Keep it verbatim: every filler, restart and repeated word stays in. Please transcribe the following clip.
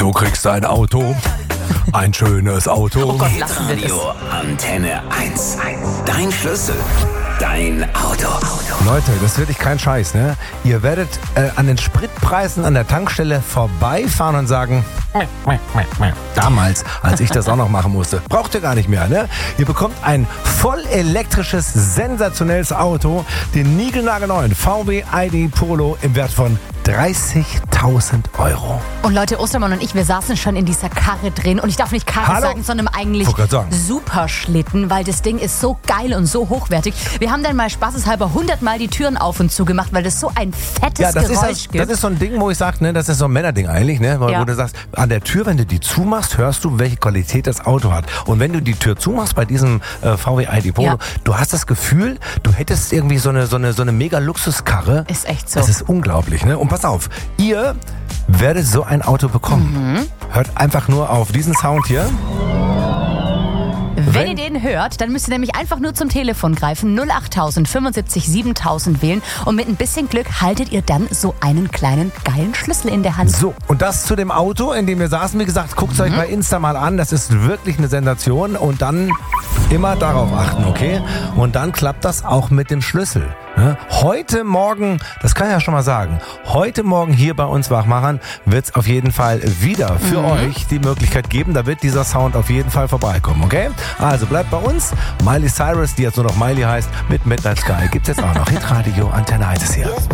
Du kriegst ein Auto, ein schönes Auto. Oh Gott, lassen wir das. Radio Antenne eins. Dein Schlüssel, dein Auto. Leute, das ist wirklich kein Scheiß, ne? Ihr werdet äh, an den Spritpreisen an der Tankstelle vorbeifahren und sagen, damals, als ich das auch noch machen musste, braucht ihr gar nicht mehr, ne? Ihr bekommt ein voll elektrisches, sensationelles Auto, den niegelnagelneuen V W I D Polo im Wert von dreißigtausend Euro. Und Leute, Ostermann und ich, wir saßen schon in dieser Karre drin. Und ich darf nicht Karre Hallo? sagen, sondern eigentlich Wollte grad sagen. Superschlitten, weil das Ding ist so geil und so hochwertig. Wir haben dann mal spaßeshalber hundertmal die Türen auf und zu gemacht, weil das so ein fettes Ja, das Geräusch ist, das, gibt. das ist so ein Ding, wo ich sage, ne, das ist so ein Männerding eigentlich, ne, wo, Ja. wo du sagst, an der Tür, wenn du die zumachst, hörst du, welche Qualität das Auto hat. Und wenn du die Tür zumachst bei diesem äh, V W I D Polo, Ja. du hast das Gefühl, du hättest irgendwie so eine, so eine, so eine mega Luxuskarre. Ist echt so. Das ist unglaublich, ne? Und pass auf, ihr werdet so ein Auto bekommen. Mhm. Hört einfach nur auf diesen Sound hier. Wenn, Wenn- ihr den hört, dann müsst ihr nämlich einfach nur zum Telefon greifen, null achttausend fünfundsiebzig siebentausend wählen und mit ein bisschen Glück haltet ihr dann so einen kleinen geilen Schlüssel in der Hand. So, und das zu dem Auto, in dem wir saßen. Wie gesagt, guckt es euch bei Insta mal an. Das ist wirklich eine Sensation. Und dann immer darauf achten, okay? Und dann klappt das auch mit dem Schlüssel. Ne? Heute Morgen, das kann ich ja schon mal sagen, heute Morgen hier bei uns Wachmachern wird es auf jeden Fall wieder für euch die Möglichkeit geben. Da wird dieser Sound auf jeden Fall vorbeikommen, okay? Also bleibt bei uns. Miley Cyrus, die jetzt nur noch Miley heißt, mit Midnight Sky gibt's jetzt auch noch. Hitradio Antenne eins ist hier.